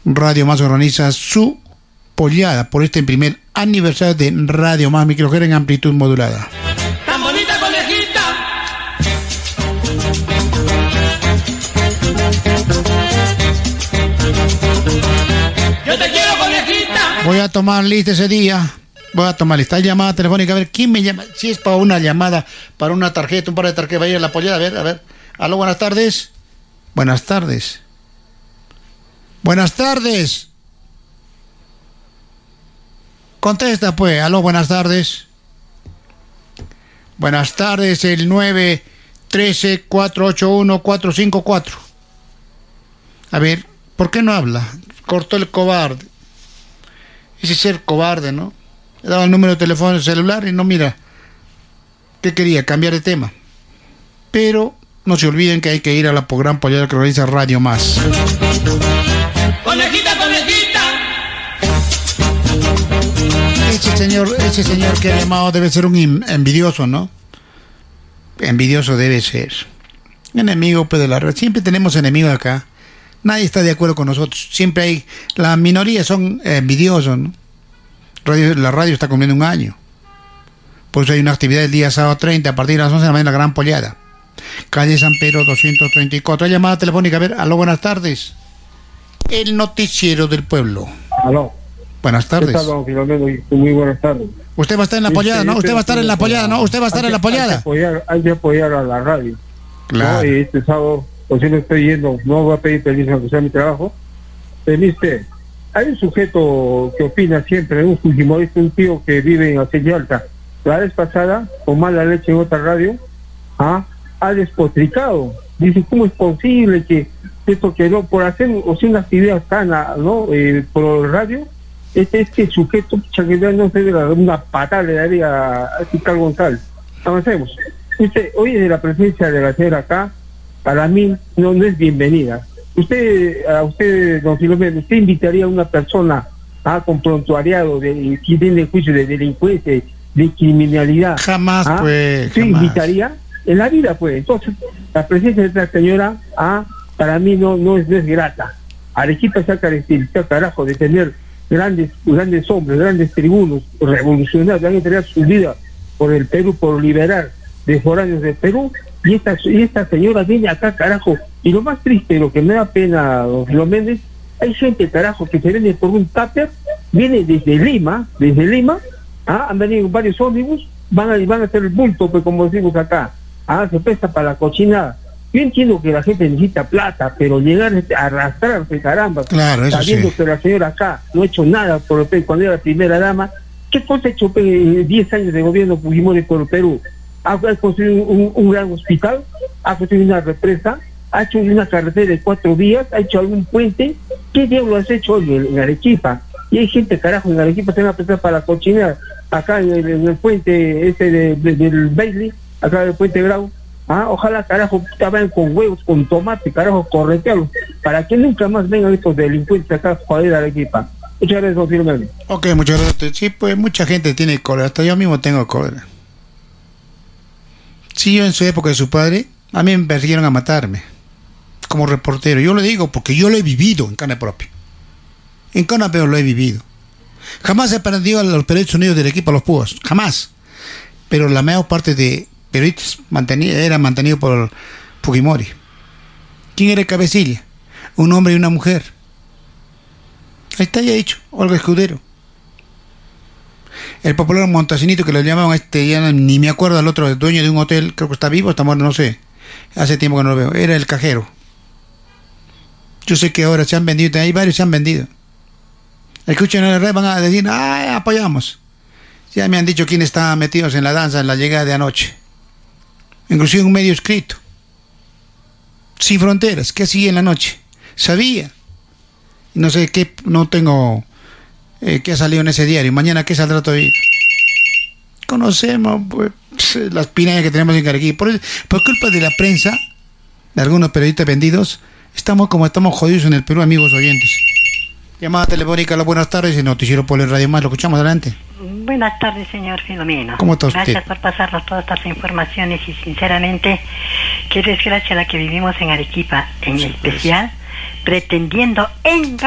Radio Más organiza su pollada por este primer aniversario de Radio Más Microjera en amplitud modulada. ¡Tan bonita conejita! ¡Yo te quiero, conejita! Voy a tomar lista ese día. Voy a tomar lista. Hay llamada telefónica. A ver, ¿quién me llama? Si es para una llamada, para una tarjeta, un par de tarjetas, vaya a la pollada. A ver. Aló, buenas tardes. Buenas tardes. Buenas tardes. Contesta, pues. Aló, buenas tardes. Buenas tardes, el 913-481-454. A ver, ¿por qué no habla? Cortó el cobarde. Ese ser cobarde, ¿no? Le daba el número de teléfono celular y no mira. ¿Qué quería? Cambiar de tema. Pero no se olviden que hay que ir a la gran pollada que organiza Radio Más. ¡Conejita, conejita! Ese señor que ha llamado debe ser un envidioso, ¿no? Envidioso debe ser. Enemigo, pues, de la red. Siempre tenemos enemigos acá. Nadie está de acuerdo con nosotros. Siempre hay... La minoría son envidiosos, ¿no? La radio está cumpliendo un año. Por eso hay una actividad el día sábado 30 a partir de las 11 de la mañana en la gran pollada. Calle San Pedro 234. Hay llamada telefónica. A ver, aló, buenas tardes. El noticiero del pueblo. Aló. Buenas tardes. ¿Qué tal, don Filomeno? Muy buenas tardes. Usted va a estar en la pollada, ¿no? Usted va a estar en la pollada, ¿no? Usted va a estar en la pollada. Hay que apoyar a la radio. Claro. ¿No? Y este sábado, pues yo no estoy yendo, no voy a pedir permiso aunque sea mi trabajo. Viste, hay un sujeto que opina siempre, un fujimorista, un tío que vive en Aceña Alta. La vez pasada, con mala leche en otra radio, ha despotricado. Dice, ¿cómo es posible que esto que no, por hacer una actividad sana, ¿no? Por radio, este sujeto, no sé, una patada le daría a Fiscal González. Avancemos. Hoy de la presencia de la señora acá, para mí no es bienvenida. A usted, don Filomeno, ¿usted invitaría a una persona con prontuariado que tiene juicio de delincuencia, de criminalidad? Jamás, pues. ¿Usted invitaría? En la vida, pues. Entonces, la presencia de esta señora, para mí no es grata. Arequipa se ha caracterizado, carajo, de tener grandes hombres, grandes tribunos, revolucionarios, que han entregado su vida por el Perú, por liberar de foráneos del Perú, y esta señora viene acá, carajo, y lo más triste, lo que me da pena, don Filomeno, hay gente, carajo, que se viene por un tupper, viene desde Lima, han venido varios ómnibus, van a hacer el bulto, pues como decimos acá, se presta para la cochinada. Yo entiendo que la gente necesita plata, pero llegar a arrastrarse, caramba, claro, sabiendo sí, que la señora acá no ha hecho nada por el Perú cuando era primera dama. ¿Qué cosa ha hecho 10 años de gobierno Fujimori por el Perú? Ha construido un gran hospital, ha construido una represa, ha hecho una carretera de 4 vías, ha hecho algún puente. ¿Qué diablo has hecho hoy en Arequipa? Y hay gente, carajo, en Arequipa se va a prestar para la cochinada, acá en el puente del Bailey, acá del puente Grau. Ojalá, carajo, vayan con huevos, con tomate, carajo, corretearlos, para que nunca más vengan estos delincuentes acá a joder a Arequipa. Muchas gracias, don Filomeno. Ok, muchas gracias. Sí, pues mucha gente tiene cólera, hasta yo mismo tengo cólera. Sí, yo en su época de su padre, a mí me persiguieron a matarme, como reportero. Yo lo digo porque yo lo he vivido en carne propia. En carne propia lo he vivido. Jamás he aprendido a los periodistas unidos del equipo, a los púas, jamás. Pero la mayor parte de periodistas era mantenido por Fujimori. ¿Quién era el cabecilla? Un hombre y una mujer. Ahí está ya dicho, Olga Escudero. El popular Montacinito, que lo llamaban ya ni me acuerdo, al otro dueño de un hotel, creo que está vivo, está muerto, no sé. Hace tiempo que no lo veo. Era el cajero. Yo sé que ahora se han vendido, hay varios se han vendido. Escuchen en la red, van a decir, apoyamos. Ya me han dicho quiénes estaban metidos en la danza, en la llegada de anoche. Inclusive un medio escrito. Sin Fronteras, ¿qué hacía en la noche? Sabía. No sé qué, no tengo qué ha salido en ese diario. Mañana qué saldrá todavía. Conocemos pues las pinañas que tenemos en Arequipa. Por culpa de la prensa, de algunos periodistas vendidos, estamos jodidos en el Perú, amigos oyentes. Llamada telefónica, buenas tardes, el noticiero por el Radio Más, lo escuchamos adelante. Buenas tardes, señor Filomeno. ¿Cómo está usted? Gracias por pasarnos todas estas informaciones y sinceramente, qué desgracia la que vivimos en Arequipa, en especial, pretendiendo engañar